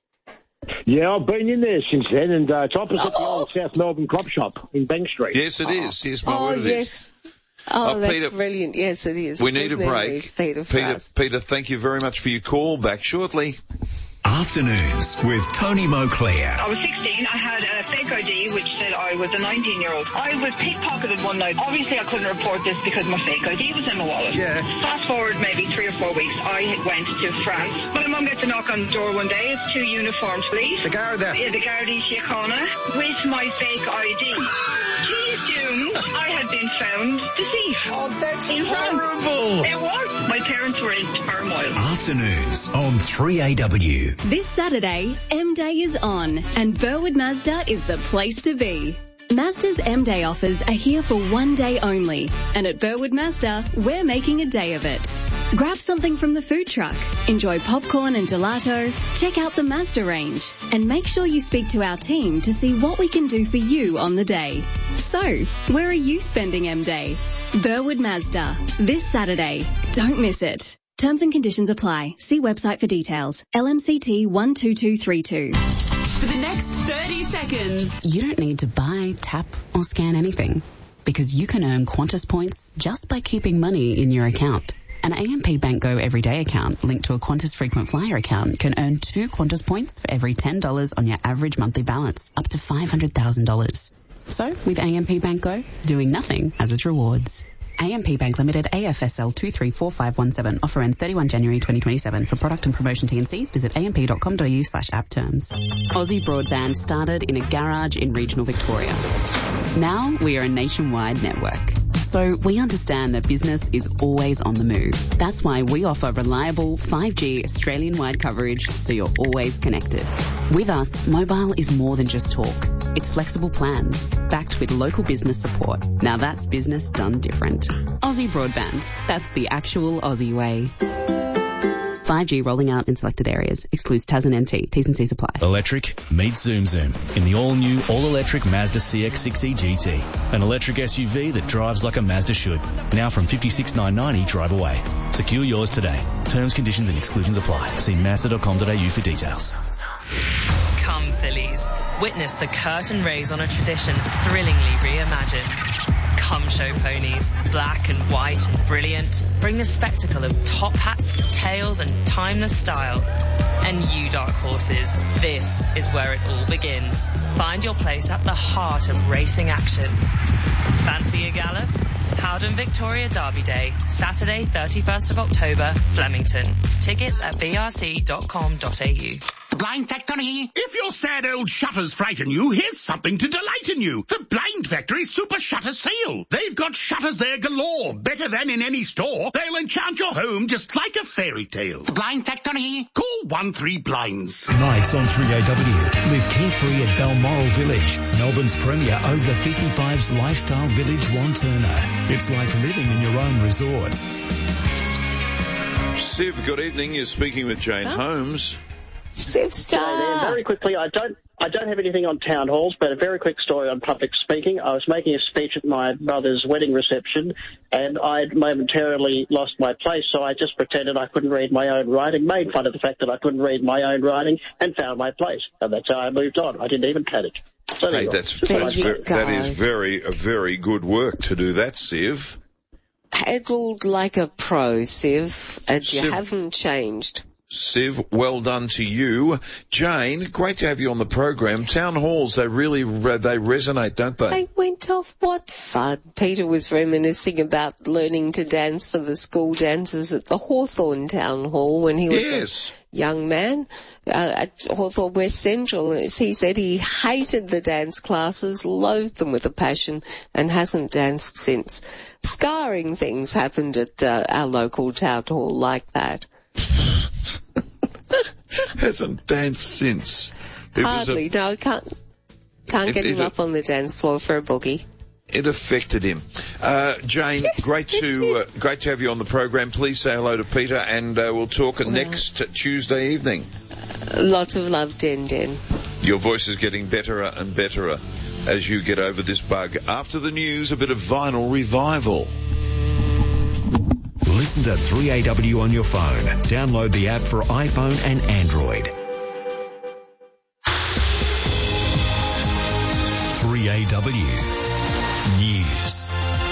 S16: Yeah, I've been in there since then, and uh, it's opposite the old South Melbourne Crop Shop in Bank Street.
S2: Yes, it is. Yes, my
S1: Oh,
S2: word, it is.
S1: yes. Oh,
S2: Oh,
S1: that's
S2: Peter,
S1: brilliant. Yes, it is.
S2: We need a
S1: Good memories,
S2: break.
S1: Peter, for
S2: Peter,
S1: us.
S2: Peter, thank you very much for your call. Back shortly.
S8: Afternoons with Tony Moclair.
S19: I was sixteen. I had a fake I D which said I was a nineteen-year-old. I was pickpocketed one night. Obviously, I couldn't report this because my fake I D was in my wallet.
S8: Yeah.
S19: Fast forward maybe three or four weeks, I went to France. My mum gets a knock on the door one day. It's two uniformed police.
S8: The Garda.
S19: Yeah, the Gardaí Síochána with my fake I D. She assumed I had been found deceased.
S8: Oh, that's
S19: in
S8: horrible.
S19: France. It was. My parents were in turmoil.
S8: Afternoons on three A W.
S6: This Saturday, M-Day is on, and Burwood Mazda is the place to be. Mazda's M-Day offers are here for one day only, and at Burwood Mazda, we're making a day of it. Grab something from the food truck, enjoy popcorn and gelato, check out the Mazda range, and make sure you speak to our team to see what we can do for you on the day. So, where are you spending M-Day? Burwood Mazda, this Saturday. Don't miss it. Terms and conditions apply. See website for details. L M C T one two two three two.
S20: For the next thirty seconds, you don't need to buy, tap, or scan anything because you can earn Qantas points just by keeping money in your account. An A M P Bank Go Everyday account linked to a Qantas Frequent Flyer account can earn two Qantas points for every ten dollars on your average monthly balance, up to five hundred thousand dollars. So, with A M P Bank Go, doing nothing has its rewards. A M P Bank Limited, A F S L two three four five one seven. Offer ends thirty-first of January twenty twenty-seven. For product and promotion T and Cs, visit amp.com.au slash app terms. Aussie Broadband started in a garage in regional Victoria. Now we are a nationwide network. So we understand that business is always on the move. That's why we offer reliable five G Australian-wide coverage so you're always connected. With us, mobile is more than just talk. It's flexible plans, backed with local business support. Now that's business done different. Aussie Broadband. That's the actual Aussie way. five G rolling out in selected areas. Excludes T A S and N T. T's and C's apply.
S21: Electric meets Zoom Zoom in the all-new, all-electric Mazda C X six E G T. An electric S U V that drives like a Mazda should. Now from fifty-six thousand nine hundred ninety drive away. Secure yours today. Terms, conditions and exclusions apply. See mazda dot com dot a u for details.
S22: Come, Phillies. Witness the curtain raise on a tradition thrillingly reimagined. Come show ponies, black and white and brilliant. Bring the spectacle of top hats, tails and timeless style. And you, dark horses, this is where it all begins. Find your place at the heart of racing action. Fancy a gallop? Howden Victoria Derby Day, Saturday, thirty-first of October, Flemington. Tickets at b r c dot com dot a u.
S23: The Blind Factory. If your sad old shutters frighten you, here's something to delight in you. The Blind Factory Super Shutter Sale. They've got shutters there galore, better than in any store. They'll enchant your home just like a fairy tale. The Blind Factory. Call one three blinds.
S8: Nights on three A W. Live carefree at Balmoral Village, Melbourne's premier over the fifty-fives lifestyle village, Wanturna. It's like living in your own resort.
S2: Siv, good evening. You're speaking with Jane huh? Holmes.
S1: Siv Star.
S24: Very quickly, I don't I don't have anything on town halls, but a very quick story on public speaking. I was making a speech at my brother's wedding reception, and I'd momentarily lost my place, so I just pretended I couldn't read my own writing, made fun of the fact that I couldn't read my own writing, and found my place. And that's how I moved on. I didn't even panic. So
S2: hey, that's, that's very, that is very, a very good work to do that, Siv.
S1: Handled like a pro, Siv, and
S2: Siv.
S1: You haven't changed.
S2: Siv, well done to you. Jane, great to have you on the program. Town halls, they really, they resonate, don't they?
S1: They went off. What fun. Peter was reminiscing about learning to dance for the school dances at the Hawthorn Town Hall when he was
S2: yes.
S1: a young man uh, at Hawthorn West Central. He said he hated the dance classes, loathed them with a passion, and hasn't danced since. Scarring things happened at uh, our local town hall like that.
S2: Hasn't danced since. It
S1: Hardly,
S2: was a,
S1: no, can't, can't
S2: it,
S1: get him
S2: it,
S1: up on the dance floor for a boogie.
S2: It affected him. Uh, Jane,
S1: yes,
S2: great to uh, great to have you on the program. Please say hello to Peter, and uh, we'll talk well, next Tuesday evening.
S1: Uh, lots of love, Den Den.
S2: Your voice is getting better and better as you get over this bug. After the news, a bit of vinyl revival.
S8: Listen to three A W on your phone. Download the app for iPhone and Android. three A W News.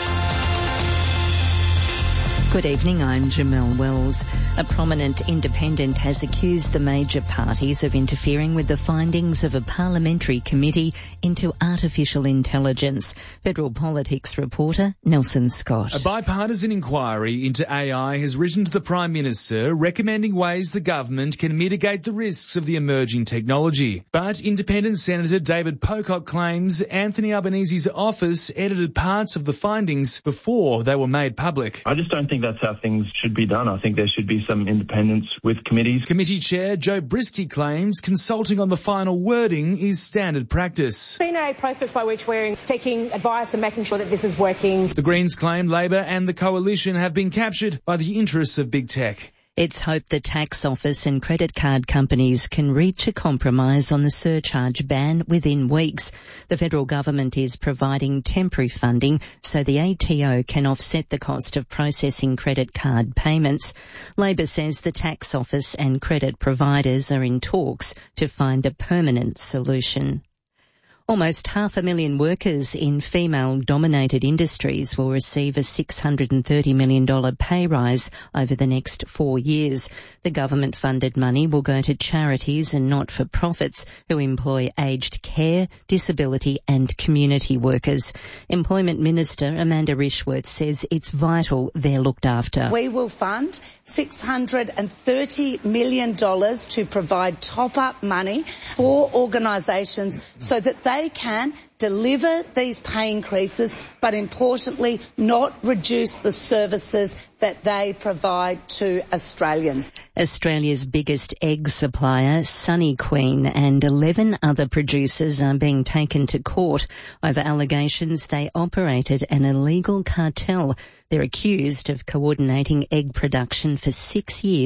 S25: Good evening, I'm Jamelle Wells. A prominent independent has accused the major parties of interfering with the findings of a parliamentary committee into artificial intelligence. Federal Politics reporter Nelson Scott.
S26: A bipartisan inquiry into A I has written to the Prime Minister recommending ways the government can mitigate the risks of the emerging technology. But independent Senator David Pocock claims Anthony Albanese's office edited parts of the findings before they were made public.
S27: I just don't think that's how things should be done. I think there should be some independence with committees.
S26: Committee Chair Joe Brisky claims consulting on the final wording is standard practice.
S28: It's been a process by which we're taking advice and making sure that this is working.
S26: The Greens claim Labor and the Coalition have been captured by the interests of big tech.
S25: It's hoped the tax office and credit card companies can reach a compromise on the surcharge ban within weeks. The federal government is providing temporary funding so the A T O can offset the cost of processing credit card payments. Labor says the tax office and credit providers are in talks to find a permanent solution. Almost half a million workers in female-dominated industries will receive a six hundred thirty million dollars pay rise over the next four years. The government-funded money will go to charities and not-for-profits who employ aged care, disability and community workers. Employment Minister Amanda Rishworth says it's vital they're looked after.
S29: We will fund six hundred thirty million dollars to provide top-up money for organisations so that they can deliver these pay increases, but importantly not reduce the services that they provide to Australians.
S25: Australia's biggest egg supplier, Sunny Queen, and eleven other producers are being taken to court over allegations they operated an illegal cartel. They're accused of coordinating egg production for six years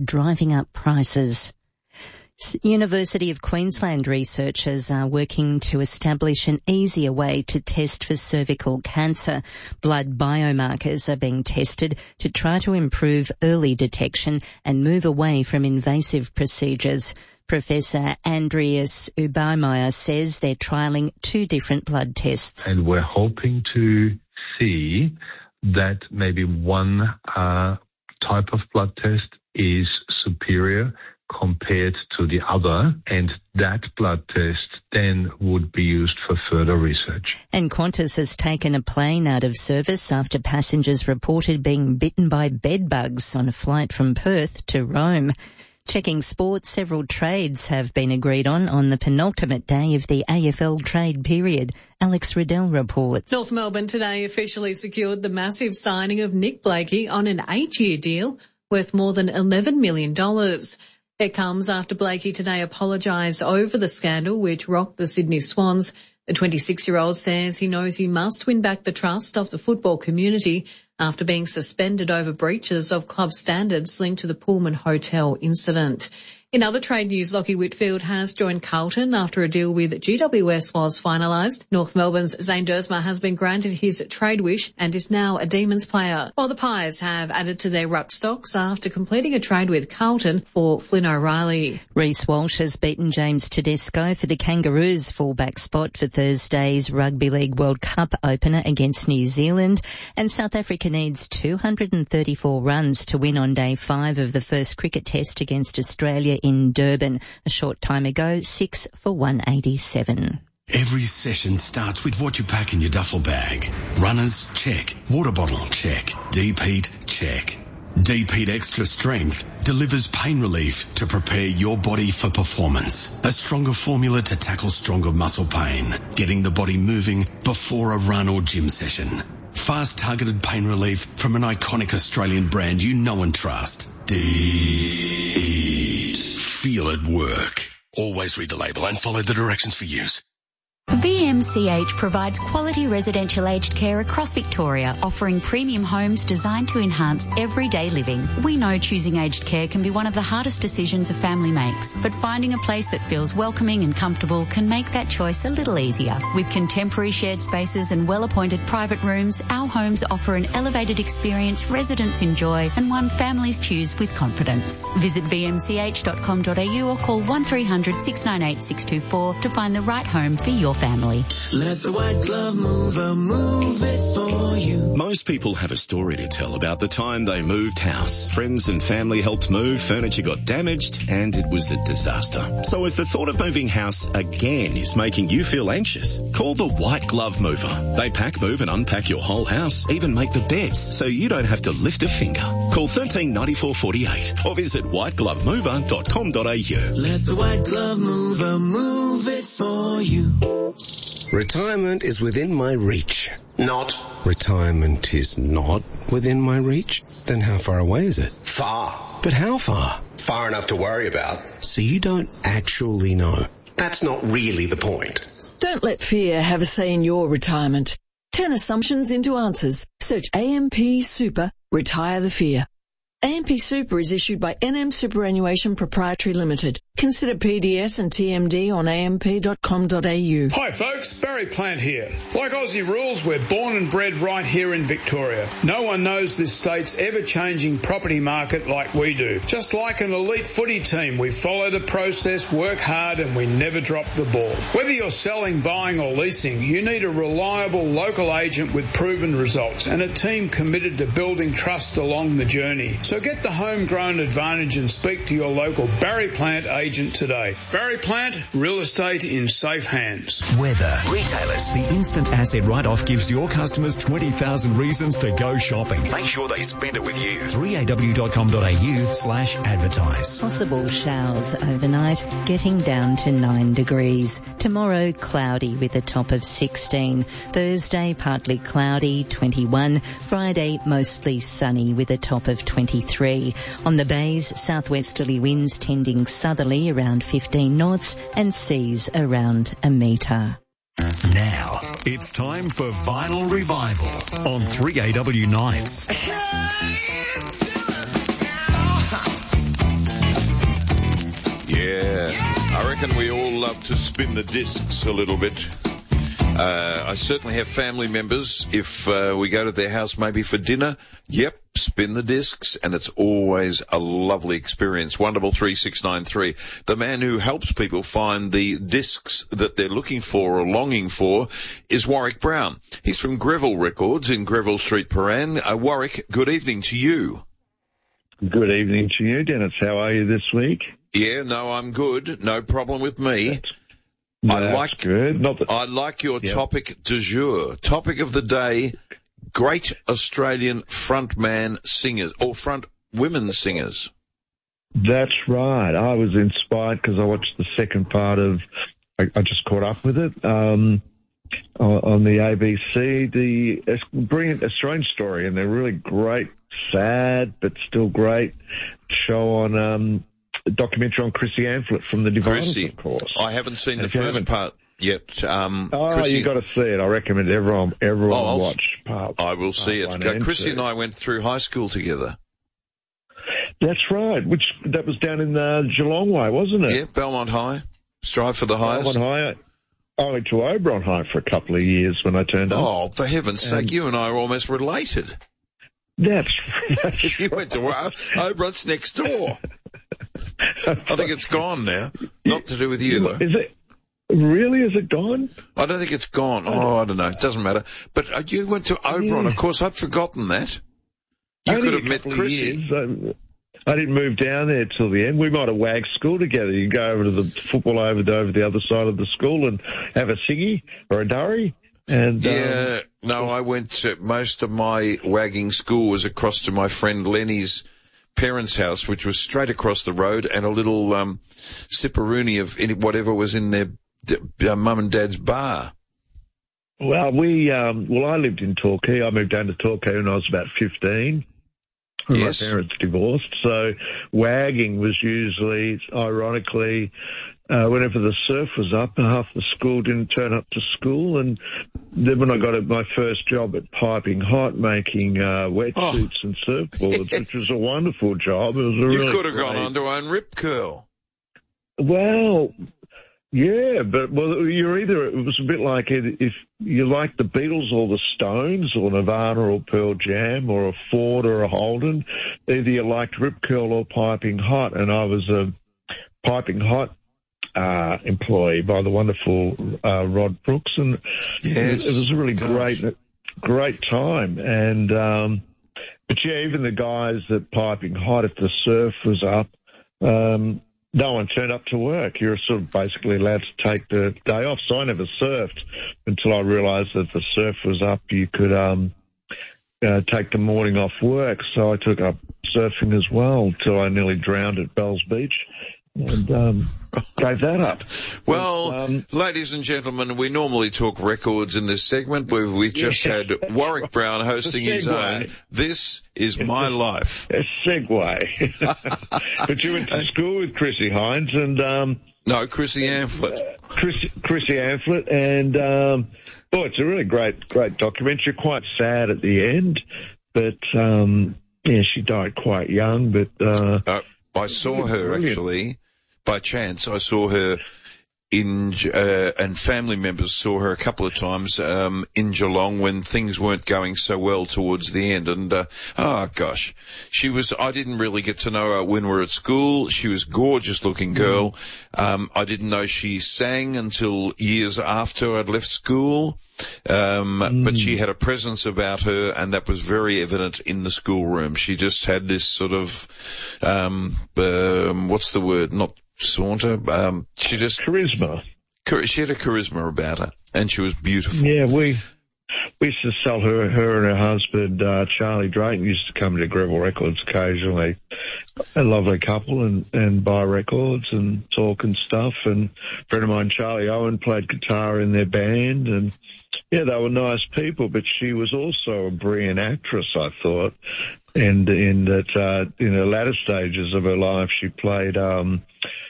S25: driving up prices. University of Queensland researchers are working to establish an easier way to test for cervical cancer. Blood biomarkers are being tested to try to improve early detection and move away from invasive procedures. Professor Andreas Ubermeier says they're trialling two different blood tests.
S3: And we're hoping to see that maybe one uh, type of blood test is superior compared to the other, and that blood test then would be used for further research.
S25: And Qantas has taken a plane out of service after passengers reported being bitten by bed bugs on a flight from Perth to Rome. Checking sports, several trades have been agreed on on the penultimate day of the A F L trade period. Alex Riddell reports.
S4: North Melbourne today officially secured the massive signing of Nick Blakey on an eight-year deal worth more than eleven million dollars. It comes after Blakey today apologised over the scandal which rocked the Sydney Swans. The twenty-six-year-old says he knows he must win back the trust of the football community after being suspended over breaches of club standards linked to the Pullman Hotel incident. In other trade news, Lachie Whitfield has joined Carlton after a deal with G W S was finalised. North Melbourne's Zane Dersma has been granted his trade wish and is now a Demons player, while the Pies have added to their ruck stocks after completing a trade with Carlton for Flynn O'Reilly.
S25: Reece Walsh has beaten James Tedesco for the Kangaroos fullback spot for Thursday's Rugby League World Cup opener against New Zealand, and South Africa needs two hundred thirty-four runs to win on day five of the first cricket test against Australia in Durban. A short time ago, six for one eighty-seven.
S5: Every session starts with what you pack in your duffel bag. Runners, check. Water bottle, check. Deep heat, check. Deep Heat Extra Strength delivers pain relief to prepare your body for performance. A stronger formula to tackle stronger muscle pain, getting the body moving before a run or gym session. Fast targeted pain relief from an iconic Australian brand you know and trust. Deep. Feel it work. Always read the label and follow the directions for use.
S7: V M C H provides quality residential aged care across Victoria, offering premium homes designed to enhance everyday living. We know choosing aged care can be one of the hardest decisions a family makes, but finding a place that feels welcoming and comfortable can make that choice a little easier. With contemporary shared spaces and well-appointed private rooms, our homes offer an elevated experience residents enjoy and one families choose with confidence. Visit v m c h dot com dot a u or call one three hundred six nine eight six two four to find the right home for your family.
S9: Let the white glove mover move it for you.
S10: Most people have a story to tell about the time they moved house. Friends and family helped move, furniture got damaged, and it was a disaster. So if the thought of moving house again is making you feel anxious, call the White Glove Mover. They pack, move and unpack your whole house, even make the beds so you don't have to lift a finger. Call one three nine four four eight or visit white glove mover dot com dot a u.
S9: Let the white glove mover move it for you.
S11: Retirement is within my reach. Not. Retirement is not within my reach? Then how far away is it?
S9: Far.
S11: But how far?
S9: Far enough to worry about.
S11: So you don't actually know.
S9: That's not really the point.
S12: Don't let fear have a say in your retirement. Turn assumptions into answers. Search A M P Super, Retire the Fear. A M P Super is issued by N M Superannuation Proprietary Limited. Consider P D S and T M D on a m p dot com dot a u.
S13: Hi folks, Barry Plant here. Like Aussie rules, we're born and bred right here in Victoria. No one knows this state's ever-changing property market like we do. Just like an elite footy team, we follow the process, work hard, and we never drop the ball. Whether you're selling, buying or leasing, you need a reliable local agent with proven results and a team committed to building trust along the journey. So get the homegrown advantage and speak to your local Barry Plant agent today. Barry Plant, real estate in safe hands.
S8: Weather. Retailers. The instant asset write-off gives your customers twenty thousand reasons to go shopping. Make sure they spend it with you. three a w dot com dot a u slash advertise.
S25: Possible showers overnight, getting down to nine degrees. Tomorrow, cloudy with a top of sixteen. Thursday, partly cloudy, twenty-one. Friday, mostly sunny with a top of twenty-three. On the bays, southwesterly winds tending southerly around fifteen knots and seas around a metre.
S8: Now, it's time for Vinyl Revival on three A W Nights.
S2: reckon we all love to spin the discs a little bit. Uh, I certainly have family members. If uh, we go to their house maybe for dinner, yep, spin the discs, and it's always a lovely experience. one double three six nine three. The man who helps people find the discs that they're looking for or longing for is Warwick Brown. He's from Greville Records in Greville Street, Paran. Uh, Warwick, good evening to you.
S6: Good evening to you, Dennis. How are you this week?
S2: Yeah, no, I'm good. No problem with me.
S6: That's,
S2: I
S6: that's
S2: like
S6: good. Not that,
S2: I like your
S6: yep.
S2: topic du jour. Topic of the day, great Australian frontman singers, or front women singers.
S6: That's right. I was inspired because I watched the second part of, I, I just caught up with it, um, on, on the A B C, the uh, brilliant Australian story, and they're really great, sad, but still great show on, um, a documentary on Chrissy Amphlett from the Dividers,
S2: Chrissy.
S6: of course.
S2: I haven't seen
S6: And
S2: the
S6: if you
S2: first
S6: haven't-
S2: part yet. Um,
S6: Oh,
S2: Chrissy,
S6: you got to see it. I recommend everyone, everyone
S2: Oh, I'll-
S6: watch part.
S2: I will see
S6: part
S2: it.
S6: one
S2: Uh, Chrissy
S6: and
S2: and
S6: two.
S2: I went through high school together.
S6: That's right. Which that was down in uh, Geelong Way, wasn't it?
S2: Yeah, Belmont High. Strive for the highest.
S6: Belmont High. I went to Oberon High for a couple of years when I turned up.
S2: Oh, for heaven's sake,
S6: And-
S2: you and I are almost related.
S6: That's, that's
S2: You went to O- Oberon's next door. I think it's gone now. Not to do with you, though.
S6: Is it really? Is it gone?
S2: I don't think it's gone. Oh, I don't know. It doesn't matter. But uh, you went to Oberon.
S6: Yeah.
S2: Of course, I'd forgotten that. You
S6: Only
S2: could
S6: a
S2: have met
S6: couple of
S2: Chrissy.
S6: years. Um, I didn't move down there till the end. We might have wagged school together. You go over to the football over to over the other side of the school and have a ciggy or a durry. And
S2: Yeah,
S6: um,
S2: no, I went to, most of my wagging school was across to my friend Lenny's parents' house, which was straight across the road, and a little um, sipperoonie of any, whatever was in their d- uh, mum and dad's bar.
S6: well, we um, well, I lived in Torquay. I moved down to Torquay when I was about fifteen. When
S2: Yes.
S6: My parents divorced, so wagging was usually, ironically, uh, whenever the surf was up, half the school didn't turn up to school, and then when I got at my first job at Piping Hot, making uh, wetsuits
S2: Oh.
S6: and surfboards, which was a wonderful job. It was a
S2: You
S6: really
S2: could have gone
S6: great-
S2: on to own Rip Curl.
S6: Well, yeah, but well, you're either, it was a bit like it, if you like the Beatles or the Stones or Nirvana or Pearl Jam or a Ford or a Holden, either you liked Rip Curl or Piping Hot, and I was a Piping Hot uh, employee by the wonderful uh, Rod Brooks, and
S2: Yes.
S6: it, it was a really
S2: Gosh.
S6: great, great time. And um, but yeah, even the guys at Piping Hot, if the surf was up, um, no one turned up to work. You're sort of basically allowed to take the day off. So I never surfed until I realised that the surf was up. You could um, uh, take the morning off work. So I took up surfing as well until I nearly drowned at Bells Beach and um, gave that up.
S2: Well,
S6: But, um,
S2: ladies and gentlemen, we normally talk records in this segment. We've, we've just
S6: Yeah.
S2: had Warwick Brown hosting his
S6: Segue.
S2: own. This is my life.
S6: A segue. But you went to school with Chrissy Hines and um,
S2: No, Chrissy Amphlett.
S6: Chris, Chrissy Amphlett, and um, oh, it's a really great, great documentary. Quite sad at the end, but um, yeah, she died quite young. But uh,
S2: Uh, I saw her
S6: Brilliant.
S2: actually by chance. I saw her in, uh, and family members saw her a couple of times um, in Geelong when things weren't going so well towards the end. And uh, oh gosh, she was. I didn't really get to know her when we were at school. She was a gorgeous-looking girl. Um, I didn't know she sang until years after I'd left school. Um,
S6: Mm.
S2: But she had a presence about her, and that was very evident in the schoolroom. She just had this sort of, um, um, what's the word? Not saunter. Um, she just
S6: charisma.
S2: char- She had a charisma about her, and she was beautiful.
S6: Yeah, we we used to sell her, her and her husband, uh, Charlie Drayton, used to come to Greville Records occasionally. A lovely couple, and, and buy records and talk and stuff. And a friend of mine, Charlie Owen, played guitar in their band. And yeah, they were nice people, but she was also a brilliant actress, I thought. And in that, uh, in her latter stages of her life, she played, um,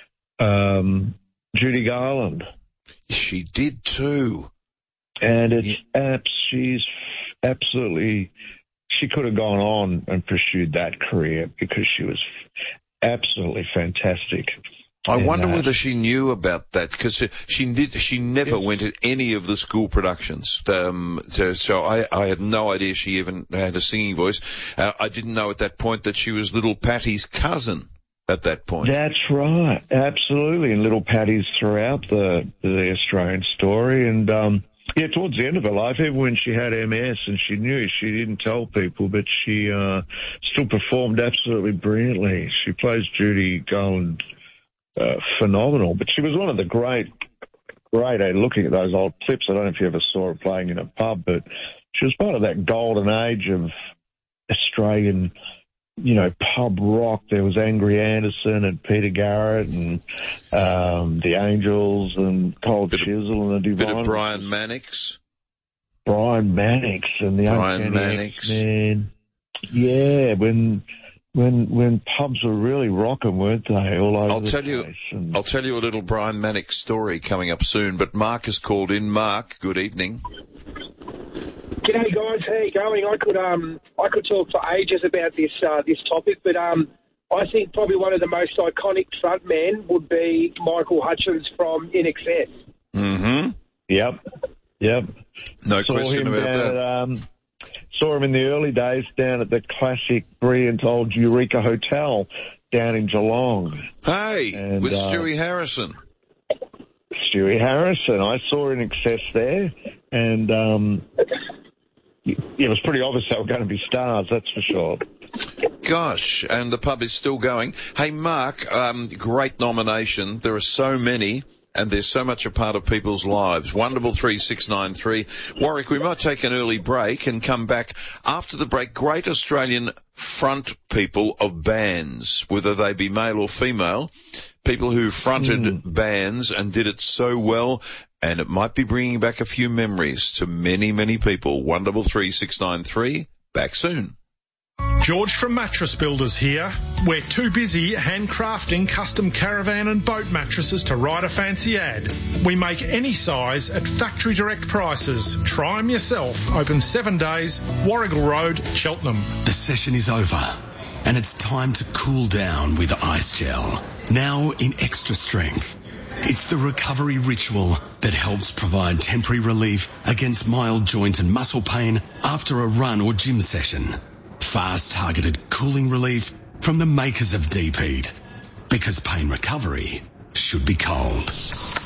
S6: um, Judy Garland.
S2: She did too.
S6: And it's abs- she's absolutely, she could have gone on and pursued that career because she was absolutely fantastic.
S2: I wonder
S6: that.
S2: whether she knew about that, because she did. She never
S6: Yeah.
S2: went to any of the school productions. Um, so, so I, I had no idea she even had a singing voice. Uh, I didn't know at that point that she was little Patty's cousin. At that point,
S6: That's right, absolutely. And little Patty's throughout the the Australian story, and um, yeah, towards the end of her life, even when she had M S and she knew, she didn't tell people, but she uh, still performed absolutely brilliantly. She plays Judy Garland. Uh, phenomenal, but she was one of the great, great, uh, looking at those old clips, I don't know if you ever saw her playing in a pub, but she was part of that golden age of Australian, you know, pub rock. There was Angry Anderson and Peter Garrett and um, the Angels and Cold
S2: bit
S6: Chisel
S2: of,
S6: and the Divine.
S2: Bit of Brian Mannix.
S6: Brian Mannix and the
S2: Brian
S6: Uncanny
S2: Mannix.
S6: X-Men. Yeah, when... When when pubs were really rocking, weren't they? All over
S2: I'll
S6: the
S2: tell you.
S6: place. And
S2: I'll tell you a little Brian Mannix story coming up soon. But Mark has called in. Mark, good evening.
S14: G'day guys, how you going? I could um I could talk for ages about this uh, this topic, but um I think probably one of the most iconic frontmen would be Michael Hutchence from I N X S.
S2: Mm-hmm.
S6: Yep. Yep.
S2: No
S6: Saw
S2: question
S6: him
S2: about
S6: down
S2: that.
S6: At, um, saw him in the early days down at the classic, brilliant old Eureka Hotel down in Geelong.
S2: Hey,
S6: and,
S2: with
S6: uh,
S2: Stewie Harrison.
S6: Stewie Harrison. I saw I N X S there, and um, it was pretty obvious they were going to be stars, that's for sure.
S2: Gosh, and the pub is still going. Hey, Mark, um, great nomination. There are so many, and there's so much a part of people's lives. one double three six nine three. Warwick, we might take an early break and come back after the break. Great Australian front people of bands, whether they be male or female, people who fronted mm. bands and did it so well, and it might be bringing back a few memories to many, many people. one double three six nine three. Back soon.
S15: George from Mattress Builders here. We're too busy handcrafting custom caravan and boat mattresses to write a fancy ad. We make any size at factory direct prices. Try them yourself. Open seven days, Warrigal Road, Cheltenham.
S5: The session is over and it's time to cool down with Ice Gel. Now in extra strength. It's the recovery ritual that helps provide temporary relief against mild joint and muscle pain after a run or gym session. Fast targeted cooling relief from the makers of Deep Heat. Because pain recovery should be cold.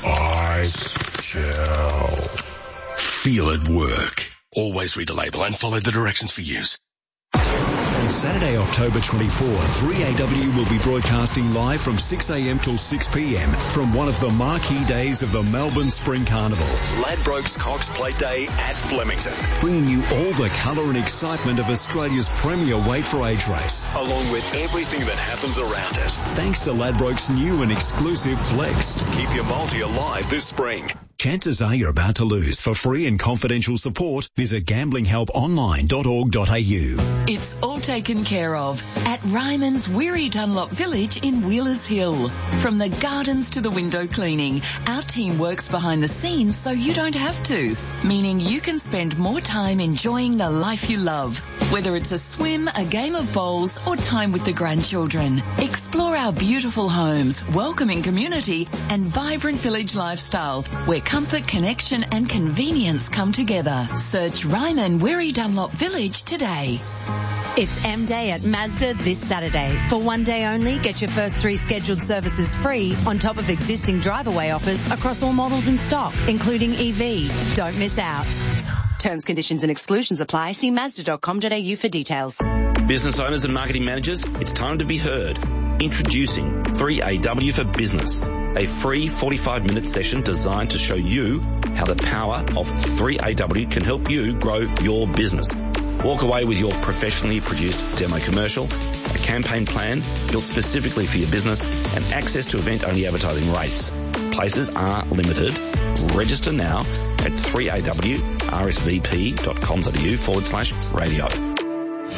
S5: Ice Gel. Feel it work. Always read the label and follow the directions for use.
S8: On Saturday, October twenty-fourth, three A W will be broadcasting live from six a m till six p m from one of the marquee days of the Melbourne Spring Carnival.
S16: Ladbrokes Cox Plate Day at Flemington.
S8: Bringing you all the colour and excitement of Australia's premier weight for age race.
S16: Along with everything that happens around it.
S8: Thanks to Ladbrokes' new and exclusive Flex.
S16: Keep your multi alive this spring.
S8: Chances are you're about to lose. For free and confidential support, visit gambling help online dot org dot a u.
S17: It's all taken care of at Ryman's Weary Dunlop Village in Wheelers Hill. From the gardens to the window cleaning, our team works behind the scenes so you don't have to, meaning you can spend more time enjoying the life you love. Whether it's a swim, a game of bowls, or time with the grandchildren. Explore our beautiful homes, welcoming community, and vibrant village lifestyle where comfort, connection, and convenience come together. Search Ryman Weary Dunlop Village today.
S18: It's M-Day at Mazda this Saturday. For one day only, get your first three scheduled services free on top of existing drive-away offers across all models in stock, including E V. Don't miss out. Terms, conditions and exclusions apply. See Mazda dot com dot a u for details.
S19: Business owners and marketing managers, it's time to be heard. Introducing three A W for Business, a free forty-five minute session designed to show you how the power of three A W can help you grow your business. Walk away with your professionally produced demo commercial, a campaign plan built specifically for your business, and access to event-only advertising rates. Places are limited. Register now at three A W R S V P dot com dot a u forward slash radio.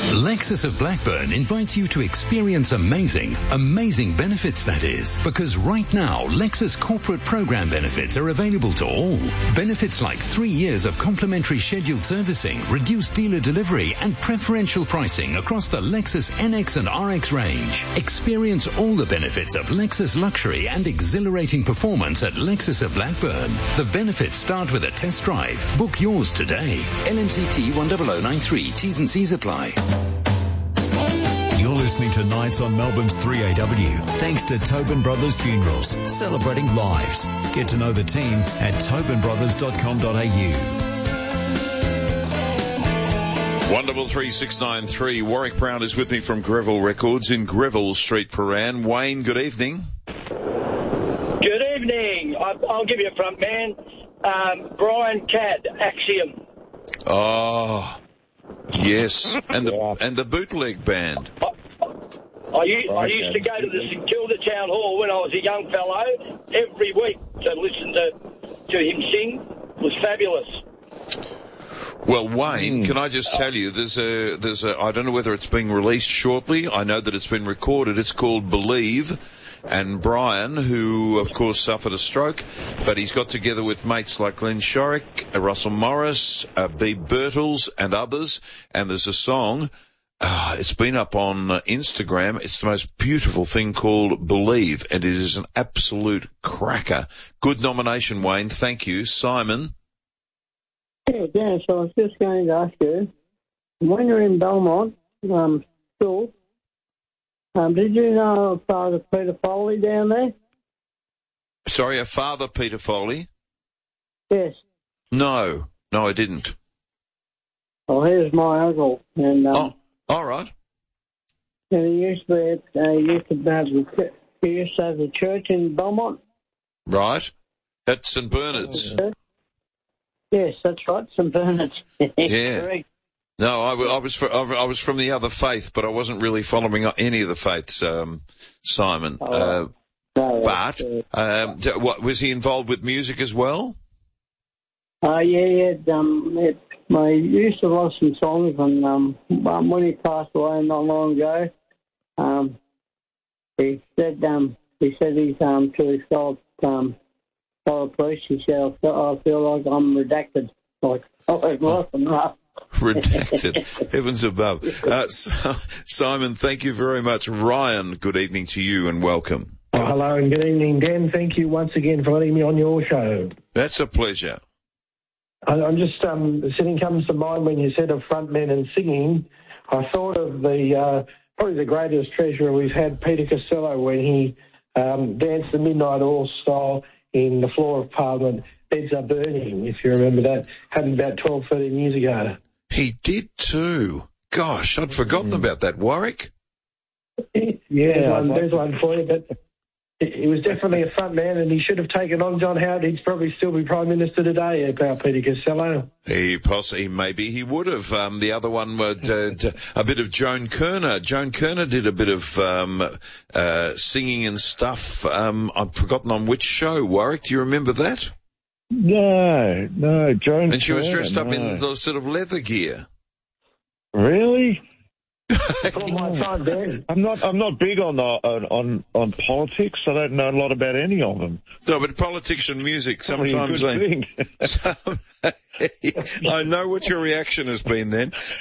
S1: Lexus of Blackburn invites you to experience amazing, amazing benefits, that is. Because right now, Lexus corporate program benefits are available to all. Benefits like three years of complimentary scheduled servicing, reduced dealer delivery, and preferential pricing across the Lexus N X and R X range. Experience all the benefits of Lexus luxury and exhilarating performance at Lexus of Blackburn. The benefits start with a test drive. Book yours today. L M C T one zero zero nine three. T's and C's apply.
S8: You're listening to Nights on Melbourne's three A W, thanks to Tobin Brothers Funerals, celebrating lives. Get to know the team at tobin brothers dot com dot a u.
S2: one double three six nine three. Warwick Brown is with me from Greville Records in Greville Street, Paran. Wayne, good evening.
S20: Good evening. I- I'll give you a front man. Um, Brian Cadd, Axiom.
S2: Oh, yes, and the and the bootleg band.
S20: I used, I used to go to the St Kilda Town Hall when I was a young fellow every week to listen to, to him sing. It was fabulous.
S2: Well, Wayne, can I just tell you, there's a, there's a, I don't know whether it's being released shortly. I know that it's been recorded. It's called Believe. And Brian, who of course suffered a stroke, but he's got together with mates like Glenn Shorrock, uh, Russell Morris, uh, Beeb Birtles and others. And there's a song, uh, it's been up on uh, Instagram. It's the most beautiful thing called Believe. And it is an absolute cracker. Good nomination, Wayne. Thank you. Simon.
S21: Yeah, Dan, so I was just going to ask you, when you're in Belmont, um, school, um, did you know Father Peter Foley down there?
S2: Sorry, a Father Peter Foley?
S21: Yes.
S2: No, no, I didn't.
S21: Well, here's my uncle, and um,
S2: oh, all right.
S21: And he used to be at, uh, he used to have the, he used to have the church in Belmont.
S2: Right, at St Bernard's.
S21: Yes, that's right, St Bernard's.
S2: Yeah.
S21: Correct.
S2: No, I, I was for, I was from the other faith, but I wasn't really following any of the faiths, um, Simon.
S21: Oh,
S2: uh,
S21: no,
S2: but um, what was he involved with music as well?
S21: Uh, yeah, yeah. Um, it, I used to write some songs, and um, when he passed away not long ago, um, he said um, he said he's um, to his fellow um, fellow priest. He said, I feel, I feel like I'm redacted, like I was lost enough.
S2: Redacted. Heavens above. Uh, so, Simon, thank you very much. Ryan, good evening to you and welcome.
S22: Oh, hello and good evening, Dan. Thank you once again for letting me on your show.
S2: That's a pleasure.
S22: I, I'm just, um, sitting comes to mind when you said of frontmen and singing, I thought of the, uh, probably the greatest treasurer we've had, Peter Costello, when he um, danced the Midnight Oil style in the floor of Parliament. Beds Are Burning, if you remember that. Happened about twelve, thirteen years ago.
S2: He did too. Gosh, I'd forgotten mm. about that. Warwick?
S22: Yeah, there's one, there's one for you, but he was definitely a front man, and he should have taken on John Howard. He'd probably still be Prime Minister today, our Peter Costello.
S2: He possibly, maybe he would have. Um, the other one, was uh, a bit of Joan Kerner. Joan Kerner did a bit of um, uh, singing and stuff. Um, I've forgotten on which show. Warwick, do you remember that?
S6: No, no, Joan.
S2: And she was dressed
S6: Kerner,
S2: up
S6: no.
S2: in the sort of leather gear.
S6: Really?
S22: I'm
S6: not. I'm not big on the, on on on politics. I don't know a lot about any of them.
S2: No, but politics and music
S6: Probably a
S2: sometimes
S6: good
S2: they.
S6: thing.
S2: I know what your reaction has been then.